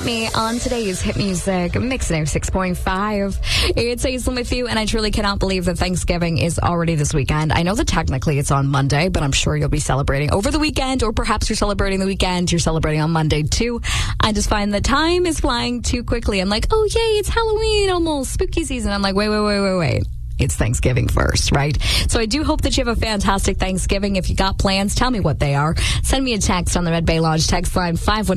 got me on today's hit music, Mix 6.5. It's Aislinn with you, and I truly cannot believe that Thanksgiving is already this weekend. I know that technically it's on Monday, but I'm sure you'll be celebrating over the weekend, or perhaps you're celebrating the weekend, you're celebrating on Monday too. I just find that time is flying too quickly. I'm like, oh yay, it's Halloween, almost spooky season. I'm like, wait. It's Thanksgiving first, right? So I do hope that you have a fantastic Thanksgiving. If you got plans, tell me what they are. Send me a text on the Red Bay Lodge text line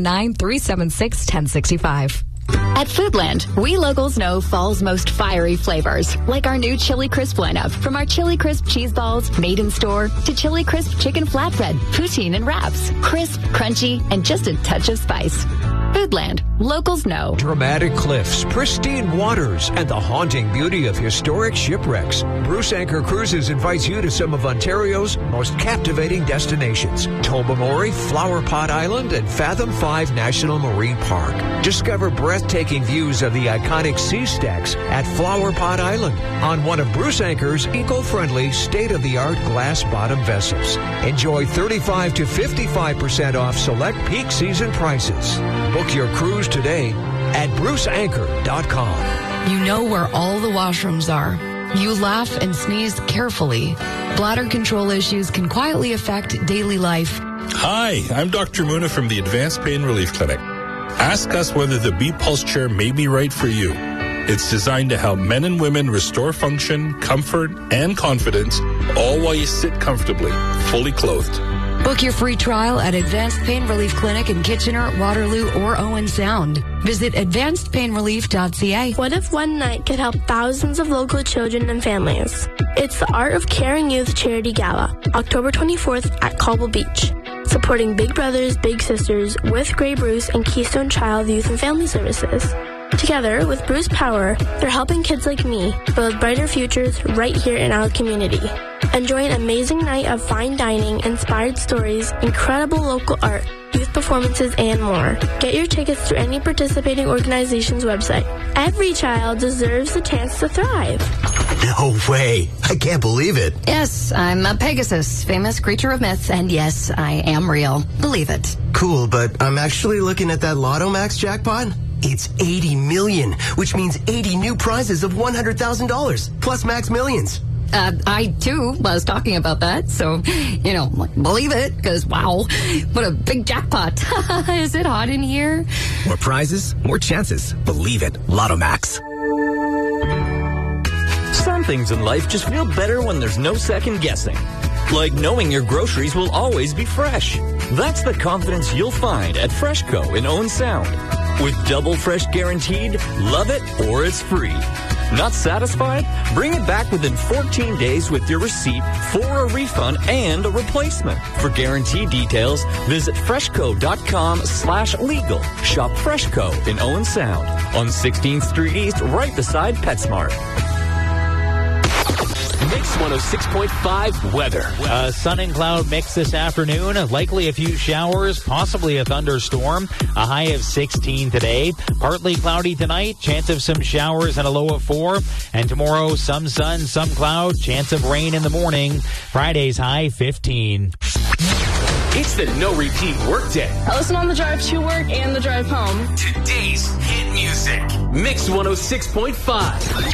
519-376-1065. At Foodland, we locals know fall's most fiery flavors, like our new Chili Crisp lineup. From our Chili Crisp cheese balls, made in store, to Chili Crisp chicken flatbread, poutine, and wraps. Crisp, crunchy, and just a touch of spice. Foodland, locals know. Dramatic cliffs, pristine waters, and the haunting beauty of historic shipwrecks. Bruce Anchor Cruises invites you to some of Ontario's most captivating destinations. Tobermory, Flower Pot Island, and Fathom 5 National Marine Park. Discover breathtaking views of the iconic sea stacks at Flower Pot Island on one of Bruce Anchor's eco-friendly, state-of-the-art glass-bottom vessels. Enjoy 35 to 55% off select peak season prices. Book your cruise today at bruceanchor.com. You know where all the washrooms are. You laugh and sneeze carefully. Bladder control issues can quietly affect daily life. Hi, I'm Dr. Muna from the Advanced Pain Relief Clinic. Ask us whether the B-Pulse chair may be right for you. It's designed to help men and women restore function, comfort, and confidence, all while you sit comfortably, fully clothed. Book your free trial at Advanced Pain Relief Clinic in Kitchener, Waterloo, or Owen Sound. Visit advancedpainrelief.ca. What if one night could help thousands of local children and families? It's the Art of Caring Youth Charity Gala, October 24th at Cobble Beach. Supporting Big Brothers Big Sisters with Grey Bruce and Keystone Child Youth and Family Services. Together with Bruce Power, they're helping kids like me build brighter futures right here in our community. Enjoy an amazing night of fine dining, inspired stories, incredible local art, youth performances, and more. Get your tickets through any participating organization's website. Every child deserves the chance to thrive. No way. I can't believe it. Yes, I'm a Pegasus, famous creature of myth, and yes, I am real. Believe it. Cool, but I'm actually looking at that Lotto Max jackpot. It's 80 million, which means 80 new prizes of $100,000, plus Max Millions. I, too, was talking about that, so, believe it, because, wow, what a big jackpot. Is it hot in here? More prizes, more chances. Believe it. Lotto Max. Some things in life just feel better when there's no second guessing. Like knowing your groceries will always be fresh. That's the confidence you'll find at Freshco in Owen Sound. With double fresh guaranteed, love it or it's free. Not satisfied? Bring it back within 14 days with your receipt for a refund and a replacement. For guarantee details, visit freshco.com/legal. Shop Freshco in Owen Sound on 16th Street East, right beside PetSmart. Mix 106.5 weather. Sun and cloud mix this afternoon. Likely a few showers, possibly a thunderstorm. A high of 16 today. Partly cloudy tonight. Chance of some showers and a low of 4. And tomorrow, some sun, some cloud. Chance of rain in the morning. Friday's high 15. It's the no repeat workday. I listen on the drive to work and the drive home. Today's hit music. Mix 106.5.